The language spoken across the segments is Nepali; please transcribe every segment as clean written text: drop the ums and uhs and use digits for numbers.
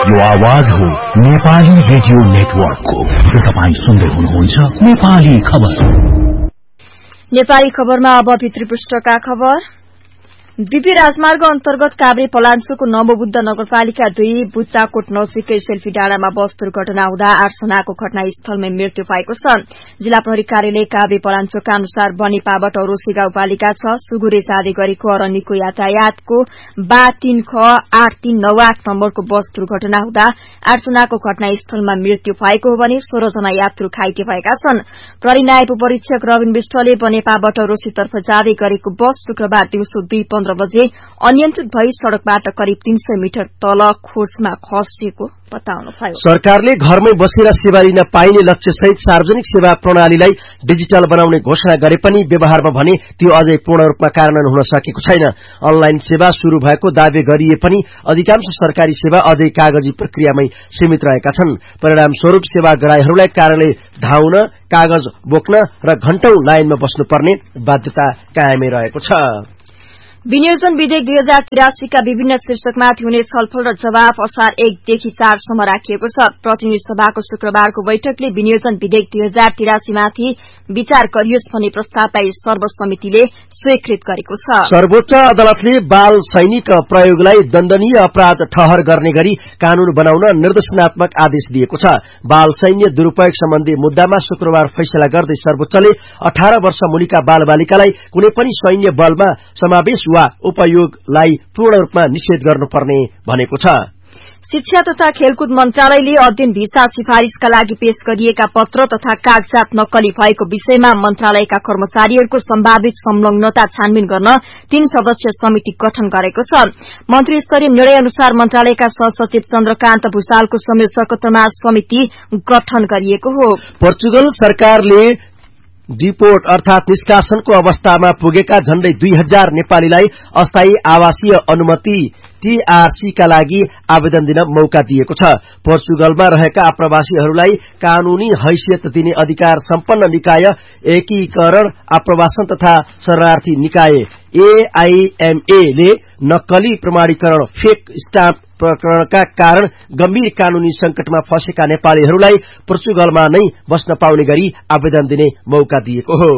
यो आवाज हो नेपाली रेडियो नेटवर्कको। तपाईं सुन्दै हुनुहुन्छ नेपाली खबर। नेपाली खबरमा अब भित्री पृष्ठका खबर। बीपी राजमार्ग अन्तर्गत काभ्रे पलाञ्चोको नवबुद्ध नगरपालिका 2 बुच्चाकोट नजिकै सेल्फी डाँडामा बस दुर्घटना हुँदा 8 जनाको घटनास्थलमै मृत्यु भएको छ। जिल्ला प्रहरी कार्यालय काभ्रे पलाञ्चोका अनुसार बनीपाबाट औरोसी गाउँपालिका 6 सुगुरे जाँदै गरेको अरण्यको यातायातको बा 3 ख 8398 नम्बरको बस दुर्घटना हुँदा 8 जनाको घटनास्थलमा मृत्यु भएको हो भने 16 जना यात्रु घाइते भएका छन्। प्रहरी नायब परीक्षक रविन विष्टले बनेपाबाट औरोसीतर्फ जाँदै गरेको बस शुक्रबार दिउँसो 2:15 बजे अनियन्त्रित भई सड़कबाट करिब 300 मिटर तल खोजमा खसेको बताउनुभयो। सरकारले घरमै बसेर सेवा लिन पाइने लक्ष्यसहित सार्वजनिक सेवा प्रणालीलाई डिजिटल बनाउने घोषणा गरे पनि व्यवहारमा भने त्यो अझै पूर्ण रूपमा कार्यान्वयन हुन सकेको छैन। अनलाइन सेवा शुरू भएको दावी गरिए पनि अधिकांश सरकारी सेवा अझै कागजी प्रक्रियामै सीमित रहेका छन्। परिणामस्वरूप सेवाग्राहीहरूलाई कार्यालय धाउन, कागज बोक्न र घण्टौं लाइनमा बस्नुपर्ने बाध्यता कायमै रहेको छ। विनियोजन विधेयक 2083 का विभिन्न शीर्षकमाथि हुने छलफल र जवाफ असार 1 देखि 4 सम्म राखिएको छ। प्रतिनिधि सभाको शुक्रबारको बैठकले विनियोजन विधेयक 2083 माथि विचार गरियोस् भन्ने प्रस्तावलाई सर्वसम्मतिले स्वीकृत गरेको छ। सर्वोच्च अदालतले बाल सैनिक प्रयोगलाई दण्डनीय अपराध ठहर गर्ने गरी कानून बनाउन निर्देशनात्मक आदेश दिएको छ। बाल सैन्य दुरूपयोग सम्बन्धी मुद्दामा शुक्रबार फैसला गर्दै सर्वोच्चले 18 वर्ष मुनिका बालबालिकालाई कुनै पनि सैन्य बलमा समावेश वा उपयोगलाई पूर्ण रूपमा निषेध गर्नुपर्ने भनेको छ। शिक्षा तथा खेलकुद मन्त्रालयले अध्ययन भिसा सिफारिशका लागि पेश गरिएका पत्र तथा कागजात नक्कली भएको विषयमा मन्त्रालयका कर्मचारीहरूको सम्भावित संलग्नता छानबिन गर्न 3 सदस्यीय समिति गठन गरेको छ। मन्त्री स्तरीय निर्णय अनुसार मन्त्रालयका सहसचिव चन्द्रकान्त भूषालको संयोजकत्वमा समिति गठन गरिएको हो। पोर्चुगल सरकारले डिपोर्ट अर्थात निष्कासनको अवस्थामा पुगेका झण्डै 2000 नेपालीलाई अस्थायी आवासीय अनुमति TRC का लागि आवेदन दिन मौका दिएको छ। पोर्चुगलमा रहेका आप्रवासीहरूलाई कानूनी हैसियत दिने अधिकार सम्पन्न निकाय एकीकरण आप्रवासन तथा शरणार्थी निकाय AIMA ले नक्कली प्रमाणीकरण फेक स्टाम्प प्रकरणका कारण गम्भीर कानूनी संकटमा फँसेका नेपालीहरूलाई पोर्चुगलमा नै बस्न पाउने गरी आवेदन दिने मौका दिएको हो।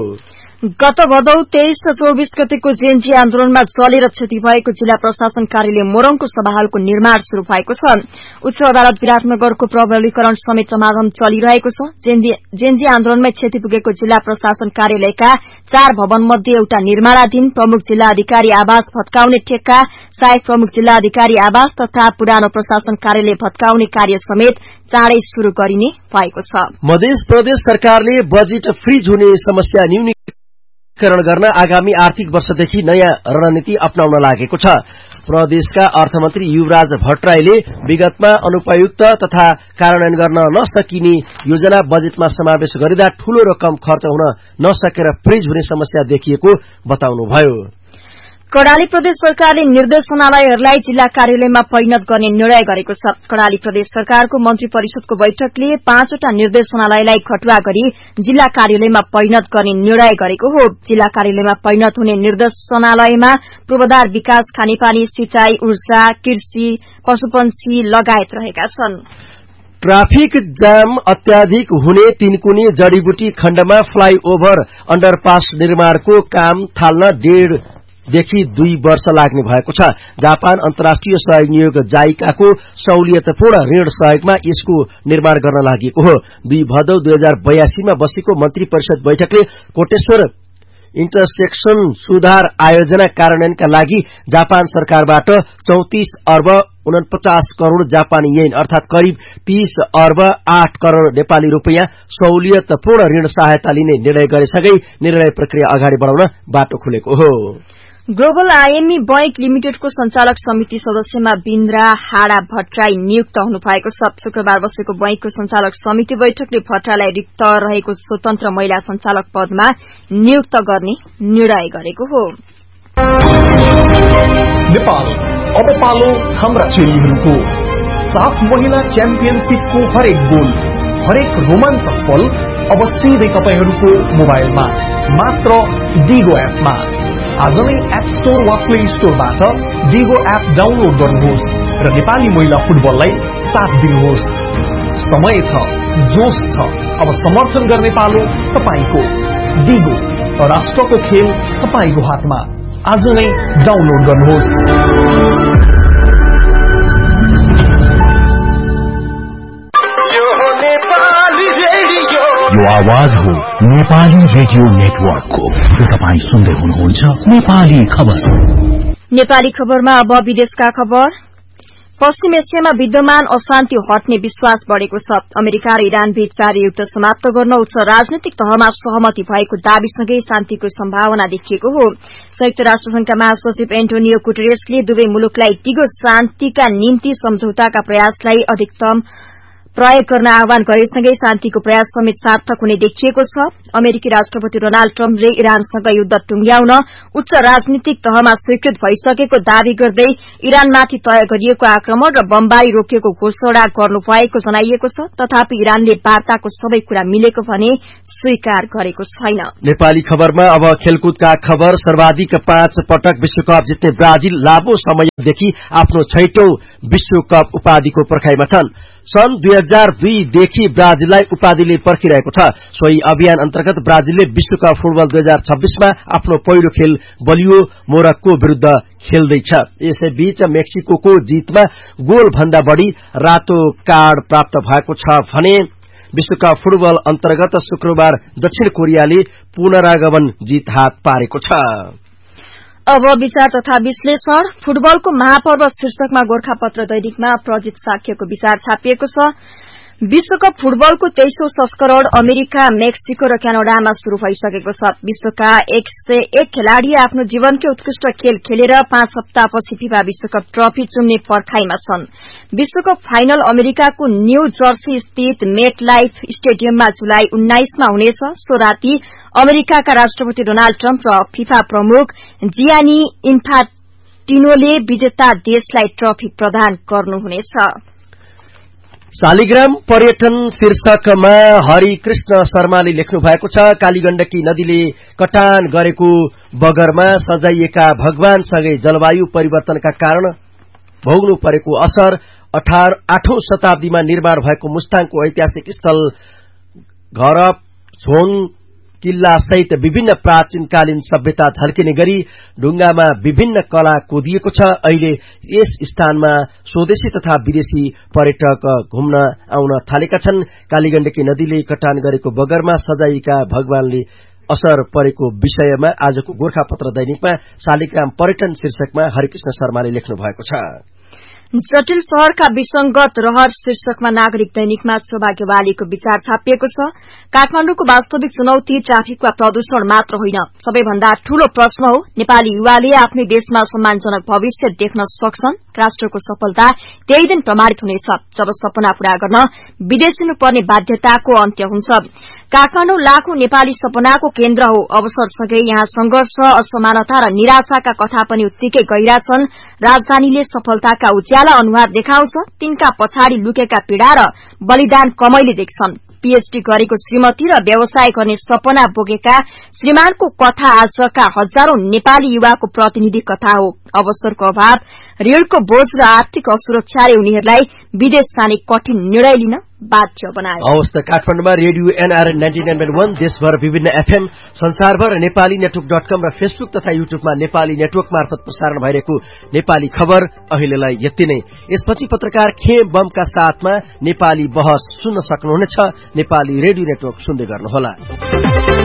गत भदौ 23 र 24 गतेको जेएनजी आन्दोलनमा जलेर क्षति भएको जिल्ला प्रशासन कार्यालय मोरङको सभाहालको निर्माण शुरू भएको छ। उच्च अदालत विराटनगरको प्रबलीकरण समेत समाधान चलिरहेको छ। जेएनजी आन्दोलनमै क्षति पुगेको जिल्ला प्रशासन कार्यालयका 4 भवन मध्ये एउटा निर्माणाधीन प्रमुख जिल्ला अधिकारी आवास भत्काउने ठेक्का, सहायक प्रमुख जिल्ला अधिकारी आवास तथा पुरानो प्रशासन कार्यालय भत्काउने कार्य समेत चाँडै शुरू गरिने भएको छ। मध्य प्रदेश सरकारले बजेट फ्रीज हुने समस्या न्यूनीकरण गर्न आगामी आर्थिक वर्षदेखि नयाँ रणनीति अपनाउन लागेको छ। प्रदेशका अर्थमन्त्री युवराज भट्टराईले विगतमा अनुपयुक्त तथा कार्यान्वयन गर्न नसकिने योजना बजेटमा समावेश गरिँदा ठूलो रकम खर्च हुन नसकेर फ्रीज हुने समस्या देखिएको बताउनुभयो। कर्णाली प्रदेश सरकारले निर्देशनालयहरूलाई जिल्ला कार्यालयमा परिणत गर्ने निर्णय गरेको छ। कर्णाली प्रदेश सरकारको मन्त्री परिषदको बैठकले 5 वटा निर्देशनालयलाई घटुवा गरी जिल्ला कार्यालयमा परिणत गर्ने निर्णय गरेको हो। जिल्ला कार्यालयमा परिणत हुने निर्देशनालयमा पूर्वाधार विकास, खानेपानी, सिंचाई, ऊर्जा, कृषि, पशुपन्छी लगायत रहेका छन्। ट्राफिक जाम अत्याधिक हुने तीनकुने जडीबुटी खण्डमा फ्लाईओभर अण्डरपास निर्माणको काम थाल्न 1.5 देखि 2 वर्ष लाग्ने भएको छ। जापान अन्तर्राष्ट्रिय सहयोग नियोग जाइकाको सहुलियतपूर्ण ऋण सहयोगमा यसको निर्माण गर्न लागि हो। 2 भदौ 2082 मा बसेको मन्त्री परिषद बैठकले कोटेश्वर इन्टरसेक्सन सुधार आयोजना कार्यान्वयनका लागि जापान सरकारबाट 34 अर्ब 49 करोड़ जापानी येन अर्थात करिब 30 अर्ब 8 करोड़ नेपाली रुपैयाँ सहुलियतपूर्ण ऋण सहायता लिने निर्णय गरेसँगै निर्णय प्रक्रिया अगाडि बढाउन बाटो खुलेको हो। ग्लोबल आईएमई बैंक लिमिटेडको संचालक समिति सदस्यमा बिन्द्रा हाडा भट्टराई नियुक्त हुनुभएको छ। शुक्रबार बसेको बैंकको संचालक समिति बैठकले भट्टराईलाई रिक्त रहेको स्वतन्त्र महिला संचालक पदमा नियुक्त गर्ने निर्णय गरेको हो। नेपाल अब पालो हाम्रा चेलीहरूको साफ महिला च्याम्पियनशिपको हरेक गोल, हरेक रोमाञ्चक पल अब सिधै तपाईहरूको मोबाइलमा मात्र डिगो एपमा। आज नै एप स्टोर वा प्ले स्टोरबाट डिगो एप डाउनलोड गर्नुहोस् र नेपाली महिला फुटबललाई साथ दिनुहोस्। समय छ, जोश छ, अब समर्थन गर्ने पालो तपाईको। दिगो, राष्ट्रको खेल तपाईको हातमा। आज नै डाउनलोड गर्नुहोस्। यो आवाज हो नेपाली रेडियो नेटवर्कको। तपाईँ सुन्दै हुनुहुन्छ नेपाली खबर। नेपाली खबरमा अब विदेशका खबर। पश्चिम एसियामा विद्यमान अशान्ति हट्ने विश्वास बढ़ेको छ। अमेरिका र इरान बीच जारी युद्ध समाप्त गर्न उच्च राजनैतिक तहमा सहमति भएको दावीसँगै शान्तिको सम्भावना देखिएको हो। संयुक्त राष्ट्रसंघका महासचिव एन्टोनियो गुटेरेसले दुवै मुलुकलाई दिगो शान्तिका निम्ति सम्झौताका प्रयासलाई अधिकतम प्रयोग गर्न आह्वान गरेसँगै शान्तिको प्रयास समेत सार्थक हुने देखिएको छ। अमेरिकी राष्ट्रपति डोनाल्ड ट्रम्पले इरानसँग युद्ध टुंग्याउन उच्च राजनीतिक तहमा स्वीकृत भइसकेको दावी गर्दै इरानमाथि तय गरिएको आक्रमण र बमबारी रोकिएको घोषणा गर्नुभएको जनाइएको छ। तथापि इरानले वार्ताको सबै कुरा मिलेको भने स्वीकार गरेको छैन। नेपाली खबरमा अब खेलकुदका खबर। सर्वाधिक 5 पटक विश्वकप जित्ने ब्राजिल लामो समयदेखि आफ्नो 6औं विश्वकप उपाधिको पर्खाइमा छन्। सन् 2002 देखि ब्राजिललाई उपाधिले पर्खिरहेको छ। सोही अभियान अन्तर्गत ब्राजिलले विश्वकप फुटबल 2026 मा आफ्नो पहिलो खेल बलियो मोरक्को विरूद्ध खेल्दैछ। यसैबीच मेक्सिको जितमा गोल भन्दा बढ़ी रातो कार्ड प्राप्त भएको छ भने विश्वकप फुटबल अन्तर्गत शुक्रबार दक्षिण कोरियाले पुनरागमन जित हात पारेको छ। अब विचार तथा विश्लेषण। फुटबलको महापर्व शीर्षकमा गोरखापत्र दैनिकमा प्रजित साक्यको विचार छापिएको छ। विश्वकप फुटबलको 23औं संस्करण अमेरिका, मेक्सिको र क्यानाडामा शुरू भइसकेको छ। विश्वका 101 खेलाड़ी आफ्नो जीवनकै उत्कृष्ट खेल खेलेर 5 हप्तापछि फिफा विश्वकप ट्रफी चुम्ने पर्खाइमा छन्। विश्वकप फाइनल अमेरिकाको न्यू जर्सी स्थित मेट लाइफ स्टेडियममा जुलाई 19 मा हुनेछ। सो राति अमेरिकाका राष्ट्रपति डोनाल्ड ट्रम्प र फिफा प्रमुख जियानी इन्फान्टिनोले विजेता देशलाई ट्रफी प्रदान गर्नुहुनेछ। शालिग्राम पर्यटन शीर्षकमा हरिकृष्ण शर्माले लेख्नु भएको छ। कालीगण्डकी नदीले कटान गरेको बगरमा सजाइएका भगवानसँगै जलवायु परिवर्तनका कारण भोग्नु परेको असर, 8औं शताब्दीमा निर्माण भएको मुस्ताङको ऐतिहासिक स्थल घरप झोङ किल्ला सहित विभिन्न प्राचीनकालीन सभ्यता झल्किने गरी ढुंगामा विभिन्न कला कोदिएको छ। अहिले यस स्थानमा स्वदेशी तथा विदेशी पर्यटक घुम्न आउन थालेका छन्। कालीगण्डकी नदीले कटान गरेको बगरमा सजाइएका भगवानले असर परेको विषयमा आजको गोरखापत्र दैनिकमा शालिग्राम पर्यटन शीर्षकमा हरिकृष्ण शर्माले लेख्नु भएको छ। जटिल शहरका विसंगत रहर शीर्षकमा नागरिक दैनिकमा सौभाग्य वालीको विचार छापिएको छ। काठमाडौँको वास्तविक चुनौती ट्राफिक वा प्रदूषण मात्र होइन, सबैभन्दा ठूलो प्रश्न हो नेपाली युवाले आफ्नै देशमा सम्मानजनक भविष्य देख्न सक्छन्। राष्ट्रको सफलता त्यही दिन प्रमाणित हुनेछ जब सपना पूरा गर्न विदेशिनुपर्ने बाध्यताको अन्त्य हुन्छ। काठमाडौँ लाखौं नेपाली सपनाको केन्द्र हो। अवसरसँगै यहाँ संघर्ष, असमानता र निराशाका कथा पनि उत्तिकै गहिरा छन्। राजधानीले सफलताका उज्याला अनुहार देखाउँछ, तिनका पछाडि लुकेका पीड़ा र बलिदान कमैले देख्छन्। पीएचडी गरेको श्रीमती र व्यवसाय गर्ने सपना बोकेका श्रीमानको कथा आजका हजारौं नेपाली युवाको प्रतिनिधि कथा हो। अवसरको अभाव, ऋणको बोझ र आर्थिक असुरक्षाले उनीहरूलाई विदेश जाने कठिन निर्णय लिन बाध्य बनायो। हवस् त काठमाडौँमा रेडियो एनआरएन 99.1 देशभर विभिन्न एफएम, संसारभर नेपाली नेटवर्क.com र फेसबुक तथा युट्युबमा नेपाली नेटवर्क मार्फत प्रसारण भइरहेको नेपाली खबर अहिलेलाई यति नै। यसपछि पत्रकार खे बमका साथमा नेपाली बहस सुन्न सक्नुहुनेछ। नेपाली रेडियो नेटवर्क सुन्दै गर्नुहोला।